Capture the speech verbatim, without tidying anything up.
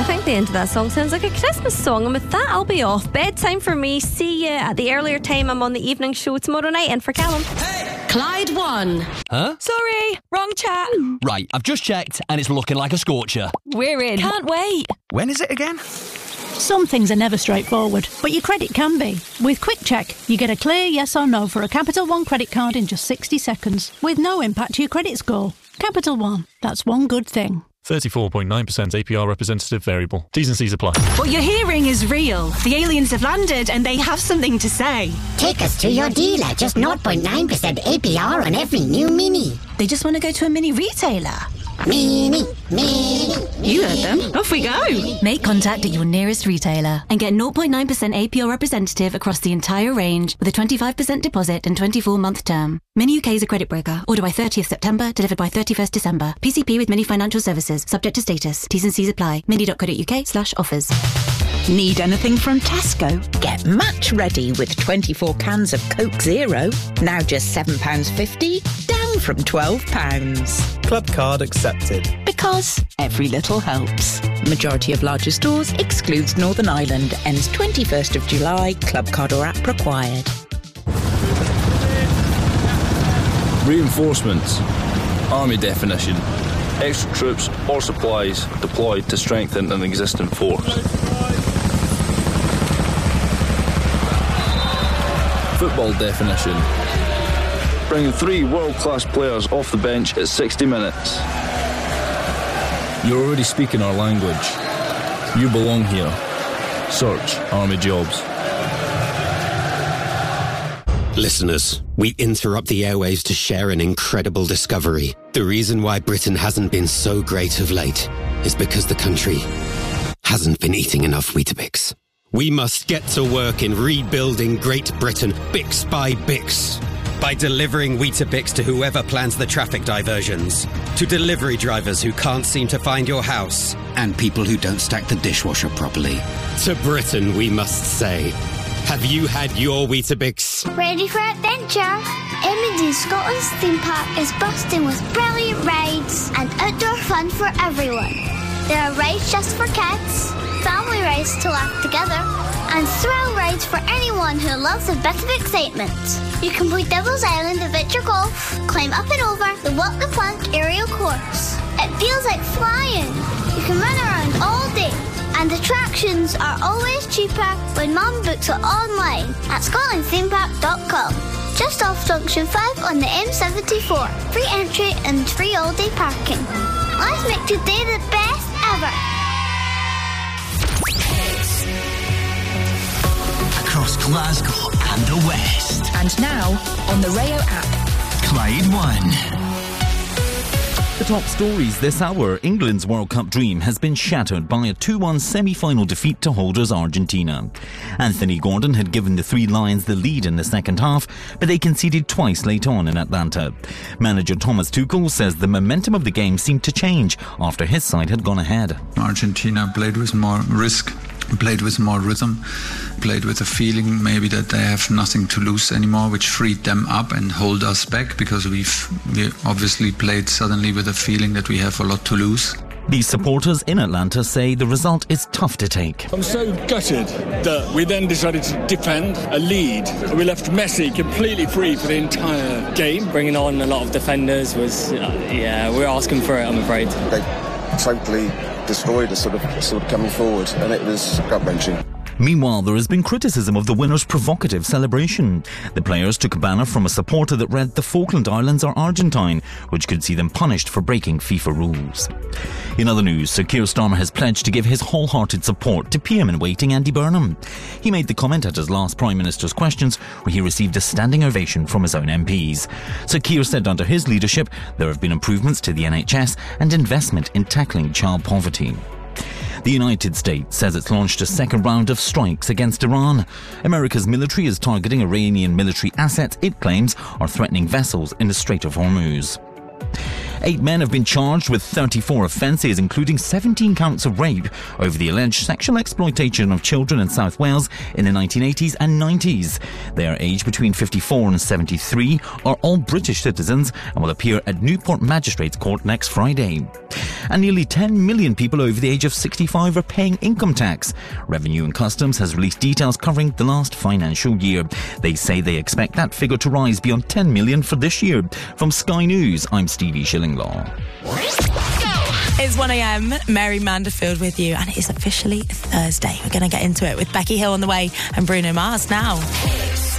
think the end of that song sounds like a Christmas song, and with that I'll be off. Bedtime for me. See you at the earlier time. I'm on the evening show tomorrow night, and for Callum. Hey! Clyde one. Huh? Sorry, wrong chat. Right, I've just checked and it's looking like a scorcher. We're in. Can't wait. When is it again? Some things are never straightforward, but your credit can be. With Quick Check, you get a clear yes or no for a Capital One credit card in just sixty seconds, with no impact to your credit score. Capital One, that's one good thing. thirty-four point nine percent A P R representative variable. T's and C's apply. What you're hearing is real. The aliens have landed and they have something to say. Take us to your dealer. Just zero point nine percent A P R on every new Mini. They just want to go to a mini retailer. Mini, Mini. You heard them. Off we go. Make contact at your nearest retailer and get zero point nine percent A P R representative across the entire range with a twenty-five percent deposit and twenty-four month term. Mini U K is a credit broker. Order by thirtieth September, delivered by thirty-first December. P C P with Mini Financial Services. Subject to status. T's and C's apply. mini.co.uk slash offers. Need anything from Tesco? Get match ready with twenty-four cans of Coke Zero. Now just seven pounds fifty, down from twelve pounds. Club card accepted. Because every little helps. Majority of larger stores excludes Northern Ireland. Ends twenty-first of July. Club card or app required. Reinforcements. Army definition. Extra troops or supplies deployed to strengthen an existing force. Football definition. Bringing three world-class players off the bench at sixty minutes. You're already speaking our language. You belong here. Search Army Jobs. Listeners, we interrupt the airwaves to share an incredible discovery. The reason why Britain hasn't been so great of late is because the country hasn't been eating enough Weetabix. We must get to work in rebuilding Great Britain, Bix by Bix. By delivering Weetabix to whoever plans the traffic diversions, to delivery drivers who can't seem to find your house, and people who don't stack the dishwasher properly. To Britain, we must say, have you had your Weetabix? Ready for adventure? M and D Scotland's theme park is bursting with brilliant rides and outdoor fun for everyone. There are rides just for kids, family rides to laugh together, and thrill rides for anyone who loves a bit of excitement. You can play Devil's Island Adventure Golf, climb up and over the Walk the Plank aerial course. It feels like flying. You can run around all day, and attractions are always cheaper when Mum books it online at scotland theme park dot com. Just off Junction five on the M seventy-four. Free entry and free all-day parking. Let's make today the best ever. Across Glasgow and the West. And now, on the Rayo app. Clyde one. The top stories this hour. England's World Cup dream has been shattered by a two one semi-final defeat to holders Argentina. Anthony Gordon had given the Three Lions the lead in the second half, but they conceded twice late on in Atlanta. Manager Thomas Tuchel says the momentum of the game seemed to change after his side had gone ahead. Argentina played with more risk, played with more rhythm, played with a feeling maybe that they have nothing to lose anymore, which freed them up and hold us back, because we've we obviously played suddenly with a feeling that we have a lot to lose. These supporters in Atlanta say the result is tough to take. I'm so gutted that we then decided to defend a lead. We left Messi completely free for the entire game. Bringing on a lot of defenders was, uh, yeah, we're asking for it, I'm afraid. They totally destroyed us sort of, sort of coming forward, and it was gut-wrenching. Meanwhile, there has been criticism of the winner's provocative celebration. The players took a banner from a supporter that read "The Falkland Islands are Argentine," which could see them punished for breaking FIFA rules. In other news, Sir Keir Starmer has pledged to give his wholehearted support to P M-in-waiting Andy Burnham. He made the comment at his last Prime Minister's Questions, where he received a standing ovation from his own M Ps. Sir Keir said under his leadership there have been improvements to the N H S and investment in tackling child poverty. The United States says it's launched a second round of strikes against Iran. America's military is targeting Iranian military assets it claims are threatening vessels in the Strait of Hormuz. Eight men have been charged with thirty-four offences, including seventeen counts of rape, over the alleged sexual exploitation of children in South Wales in the nineteen eighties and nineties. They are aged between fifty-four and seventy-three, are all British citizens, and will appear at Newport Magistrates Court next Friday. And nearly ten million people over the age of sixty-five are paying income tax. Revenue and Customs has released details covering the last financial year. They say they expect that figure to rise beyond ten million for this year. From Sky News, I'm Stevie Shillinglaw. It's one a.m, Mary Manderfield with you, and it is officially Thursday. We're going to get into it with Becky Hill on the way and Bruno Mars now.